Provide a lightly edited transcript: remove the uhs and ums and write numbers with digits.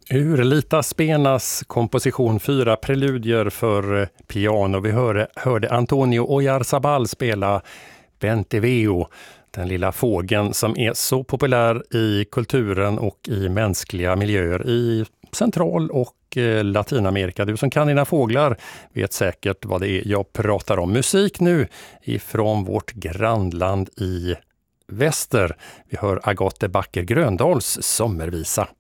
Ur Lita Spenas komposition 4 preludier för piano. Vi hörde Antonio Oyarzabal spela Benteveo, den lilla fågeln som är så populär i kulturen och i mänskliga miljöer i Central- och Latinamerika. Du som kan dina fåglar vet säkert vad det är jag pratar om. Musik nu ifrån vårt grannland i väster. Vi hör Agathe Backer Gröndals sommervisa.